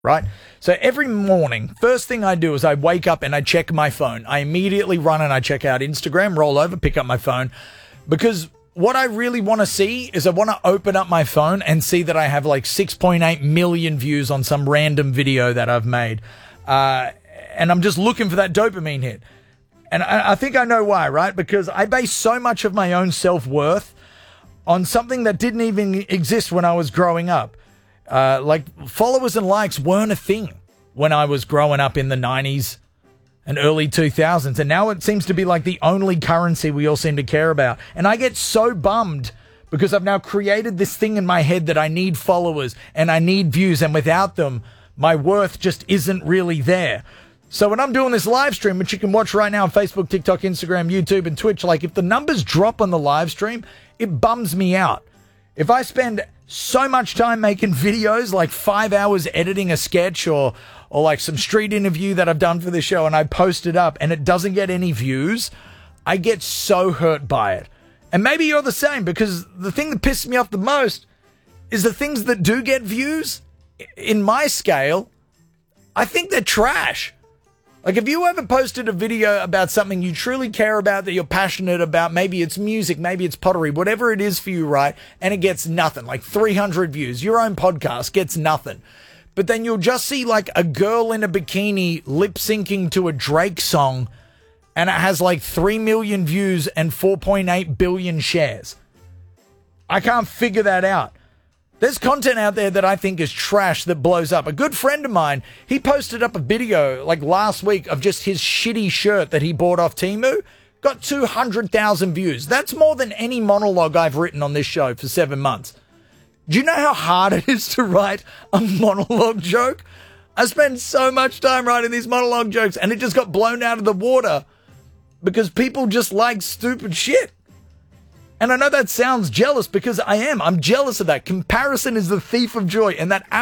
right? So every morning, first thing I do is I wake up and I check my phone. I immediately run and I check out Instagram, roll over, pick up my phone, because what I really want to see is I want to open up my phone and see that I have like 6.8 million views on some random video that I've made. And I'm just looking for that dopamine hit. And I think I know why, right? Because I base so much of my own self-worth on something that didn't even exist when I was growing up. Like followers and likes weren't a thing when I was growing up in the 90s and early 2000s. And now it seems to be like the only currency we all seem to care about. And I get so bummed because I've now created this thing in my head that I need followers and I need views. And without them, my worth just isn't really there. So when I'm doing this live stream, which you can watch right now on Facebook, TikTok, Instagram, YouTube, and Twitch, like if the numbers drop on the live stream, it bums me out. If I spend so much time making videos, like 5 hours editing a sketch or like some street interview that I've done for this show, and I post it up and it doesn't get any views, I get so hurt by it. And maybe you're the same, because the thing that pisses me off the most is the things that do get views, in my scale, I think they're trash. Like, if you ever posted a video about something you truly care about, that you're passionate about, maybe it's music, maybe it's pottery, whatever it is for you, right? And it gets nothing, like 300 views. Your own podcast gets nothing. But then you'll just see like a girl in a bikini lip syncing to a Drake song, and it has like 3 million views and 4.8 billion shares. I can't figure that out. There's content out there that I think is trash that blows up. A good friend of mine, he posted up a video like last week of just his shitty shirt that he bought off Temu. Got 200,000 views. That's more than any monologue I've written on this show for 7 months. Do you know how hard it is to write a monologue joke? I spend so much time writing these monologue jokes, and it just got blown out of the water because people just like stupid shit. And I know that sounds jealous, because I am. I'm jealous of that. Comparison is the thief of joy, and that